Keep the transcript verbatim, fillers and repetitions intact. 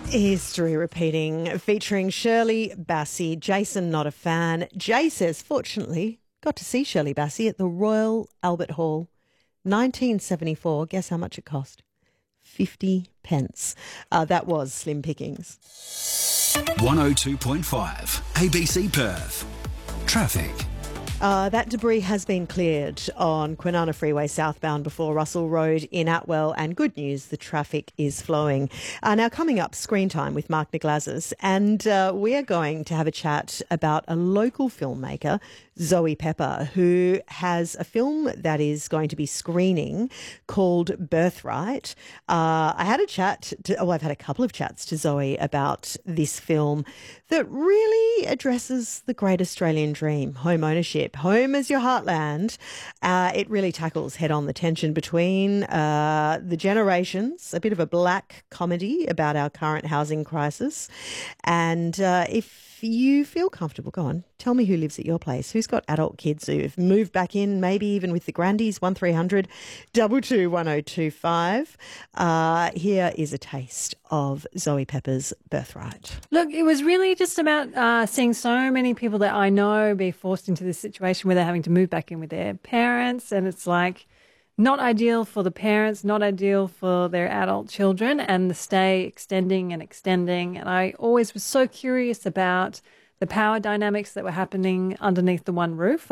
History repeating, featuring Shirley Bassey. Jason, not a fan. Jay says, fortunately, got to see Shirley Bassey at the Royal Albert Hall, nineteen seventy-four. Guess how much it cost? fifty pence. Uh, that was slim pickings. one oh two point five A B C Perth. Traffic. Uh, that debris has been cleared on Kwinana Freeway southbound before Russell Road in Atwell, and good news, the traffic is flowing. Uh, now, coming up, Screen Time with Mark Niglazis, and uh, we are going to have a chat about a local filmmaker, Zoe Pepper, who has a film that is going to be screening called Birthright. Uh, I had a chat, to, oh, I've had a couple of chats to Zoe about this film that really addresses the great Australian dream, home ownership. Home as your heartland. Uh, it really tackles head-on the tension between uh, the generations, a bit of a black comedy about our current housing crisis. And uh, if you feel comfortable, go on, tell me who lives at your place. Who's got adult kids who've moved back in, maybe even with the grandies? one three hundred two two one oh two five. Uh, here is a taste of Zoe Pepper's Birthright. Look, it was really just about uh, seeing so many people that I know be forced into this situation where they're having to move back in with their parents, and it's like not ideal for the parents, not ideal for their adult children, and the stay extending and extending. And I always was so curious about the power dynamics that were happening underneath the one roof